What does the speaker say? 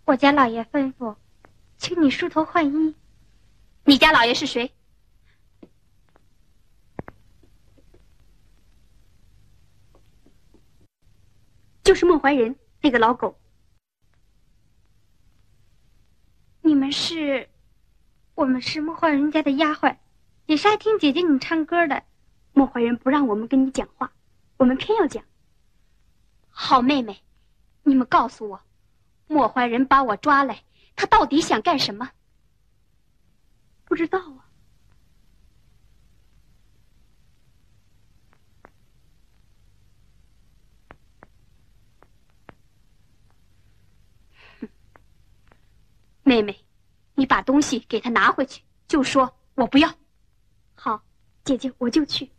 我家老爷吩咐，请你梳头换衣。 你家老爷是谁？就是孟怀仁那个老狗。 你们是？我们是孟怀仁家的丫鬟，也是爱听姐姐你唱歌的。 孟怀仁不让我们跟你讲话，我们偏要讲。好妹妹，你们告诉我，孟怀仁把我抓来，他到底想干什么？ 不知道啊。 妹妹，你把东西给他拿回去，就说我不要。 好，姐姐我就去。